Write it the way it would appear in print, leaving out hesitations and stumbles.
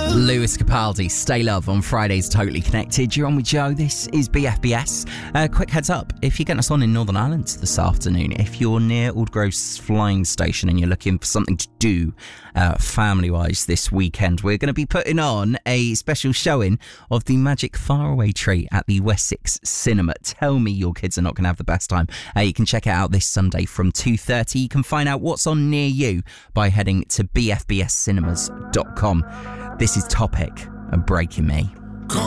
Lewis Capaldi, Stay Love on Fridays Totally Connected. You're on with Joe. This is BFBS. Quick heads up, if you're getting us on in Northern Ireland this afternoon, if you're near Aldgroves Flying Station and you're looking for something to do family-wise this weekend, we're going to be putting on a special showing of the Magic Faraway Tree at the Wessex Cinema. Tell me your kids are not going to have the best time. You can check it out this Sunday from 2:30. You can find out what's on near you by heading to bfbscinemas.com. This is Topic and Breaking Me.